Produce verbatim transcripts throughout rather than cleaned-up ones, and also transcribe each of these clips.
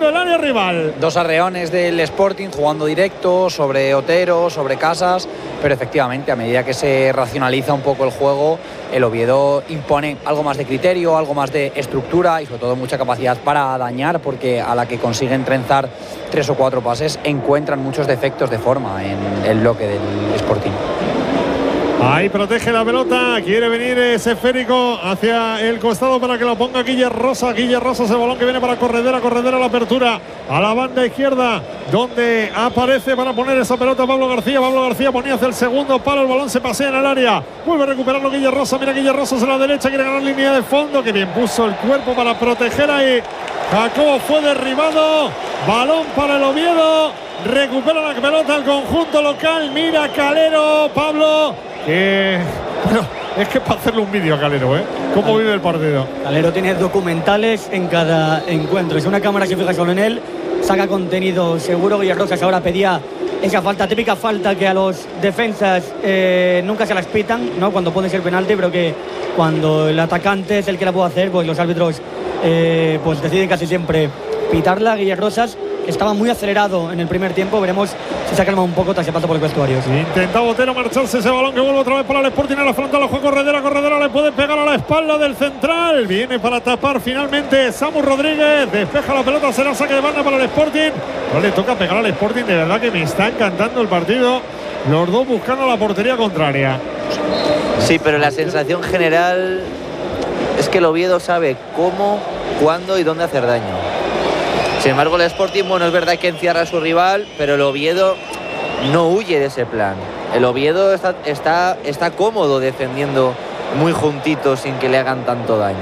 invadiendo el área rival. Dos arreones del Sporting jugando directo sobre Otero, sobre Casas, pero efectivamente a medida que se racionaliza un poco el juego, el Oviedo impone algo más de criterio, algo más de estructura y sobre todo mucha capacidad para dañar, porque a la que consiguen trenzar tres o cuatro pases encuentran muchos defectos de forma en el bloque del Sporting. Ahí protege la pelota, quiere venir ese esférico hacia el costado para que lo ponga Guille Rosa. Guille Rosa, ese balón que viene para Corredera, Corredera la apertura a la banda izquierda, donde aparece para poner esa pelota Pablo García. Pablo García ponía hacia el segundo palo, el balón se pasea en el área, vuelve a recuperarlo Guille Rosa. Mira Guille Rosa hacia la derecha, quiere ganar línea de fondo, que bien puso el cuerpo para proteger ahí. Jacobo fue derribado, balón para el Oviedo, recupera la pelota al conjunto local. Mira Calero, Pablo, que bueno, es que para hacerle un vídeo a Calero, ¿eh? ¿Cómo vive el partido? Calero tiene documentales en cada encuentro. Es una cámara que fija solo en él, saca contenido seguro. Villarrosas ahora pedía esa falta, típica falta que a los defensas eh, nunca se las pitan, ¿no? Cuando puede ser penalti, pero que cuando el atacante es el que la puede hacer, pues los árbitros eh, pues deciden casi siempre pitarla. Villarrosas estaba muy acelerado en el primer tiempo, veremos si se calma un poco tras el paso por el vestuario. Sí, intenta Botero marcharse, ese balón que vuelve otra vez para el Sporting a la frontal, lo juega Corredera, Corredera le puede pegar a la espalda del central, viene para tapar finalmente Samu Rodríguez, despeja la pelota, será saque de banda para el Sporting. No le toca pegar al Sporting, de verdad que me está encantando el partido, los dos buscando la portería contraria. Sí, pero la sensación general es que el Oviedo sabe cómo, cuándo y dónde hacer daño. Sin embargo, el Sporting, bueno, es verdad que encierra a su rival, pero el Oviedo no huye de ese plan. El Oviedo está, está, está cómodo defendiendo muy juntito sin que le hagan tanto daño.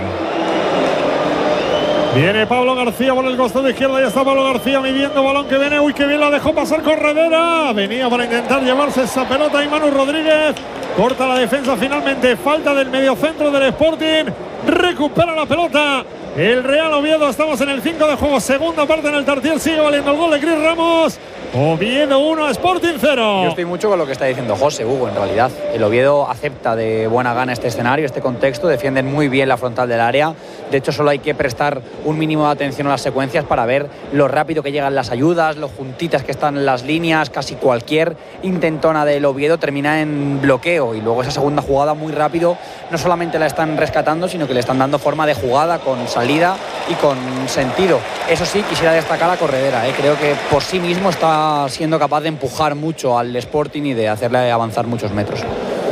Viene Pablo García por el costado izquierdo, ya está Pablo García midiendo balón que viene, uy, que bien la dejó pasar Corredera, venía para intentar llevarse esa pelota y Manu Rodríguez corta la defensa finalmente, falta del mediocentro del Sporting, recupera la pelota el Real Oviedo. Estamos en el cinco de juego, segunda parte en el Tartier, sigue valiendo el gol de Cris Ramos. Oviedo uno, Sporting cero. Yo estoy mucho con lo que está diciendo José, Hugo, en realidad. El Oviedo acepta de buena gana este escenario, este contexto, defienden muy bien la frontal del área. De hecho, solo hay que prestar un mínimo de atención a las secuencias para ver lo rápido que llegan las ayudas, lo juntitas que están las líneas. Casi cualquier intentona del Oviedo termina en bloqueo y luego esa segunda jugada muy rápido no solamente la están rescatando, sino que le están dando forma de jugada con salida y con sentido. Eso sí, quisiera destacar a Corredera, ¿eh? Creo que por sí mismo está siendo capaz de empujar mucho al Sporting y de hacerle avanzar muchos metros.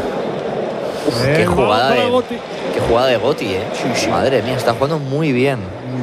Uf, qué jugada de qué jugada de Gotti, eh. Sí, sí. Madre mía, está jugando muy bien.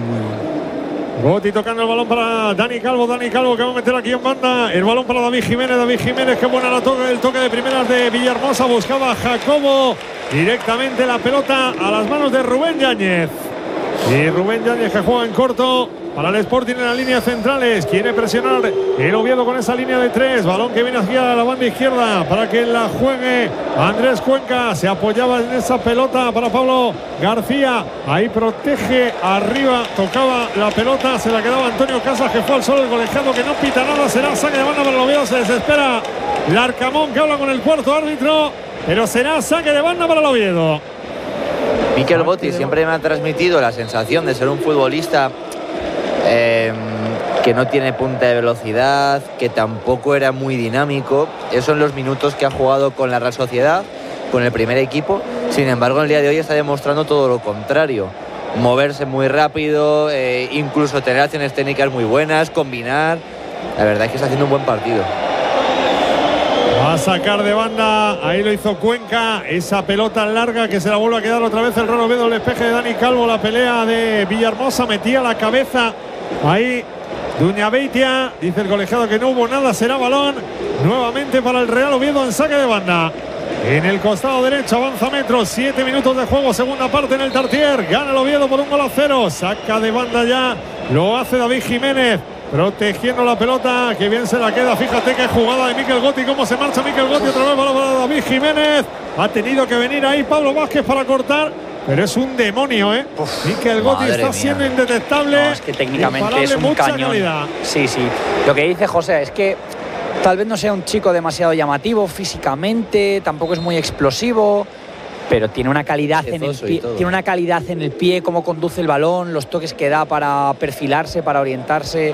Gotti tocando el balón para Dani Calvo, Dani Calvo que va a meter aquí en banda, el balón para David Jiménez, David Jiménez, qué buena la toque, el toque de primeras de Villahermosa, buscaba a Jacobo, directamente la pelota a las manos de Rubén Yáñez. Y Rubén Yáñez que juega en corto para el Sporting en las líneas centrales, quiere presionar el Oviedo con esa línea de tres, balón que viene hacia la banda izquierda para que la juegue Andrés Cuenca, se apoyaba en esa pelota para Pablo García, ahí protege arriba, tocaba la pelota, se la quedaba Antonio Casas que fue al solo, el colegiado que no pita nada, será saque de banda para el Oviedo, se desespera Larcamón que habla con el cuarto árbitro, pero será saque de banda para el Oviedo. Mikel Gotti siempre me ha transmitido la sensación de ser un futbolista eh, que no tiene punta de velocidad, que tampoco era muy dinámico. Eso en los minutos que ha jugado con la Real Sociedad, con el primer equipo. Sin embargo, en el día de hoy está demostrando todo lo contrario. Moverse muy rápido, eh, incluso tener acciones técnicas muy buenas, combinar. La verdad es que está haciendo un buen partido. Va a sacar de banda, ahí lo hizo Cuenca, esa pelota larga que se la vuelve a quedar otra vez el Real Oviedo, el despeje de Dani Calvo, la pelea de Villahermosa, metía la cabeza ahí Duñabeitia, dice el colegiado que no hubo nada, será balón nuevamente para el Real Oviedo en saque de banda. En el costado derecho avanza metros, siete minutos de juego, segunda parte en el Tartier, gana el Oviedo por un gol a cero, saca de banda ya, lo hace David Jiménez. Protegiendo la pelota, que bien se la queda. Fíjate qué jugada de Mikel Gotti, cómo se marcha Mikel Gotti otra vez para David Jiménez. Ha tenido que venir ahí Pablo Vázquez para cortar, pero es un demonio, ¿eh? Uf, Mikel Gotti está mía. siendo indetectable. No, es que técnicamente es un cañón. Calidad. Sí, sí. Lo que dice José es que tal vez no sea un chico demasiado llamativo físicamente, tampoco es muy explosivo, pero tiene una calidad en el pie, tiene una calidad en el pie, cómo conduce el balón, los toques que da para perfilarse, para orientarse.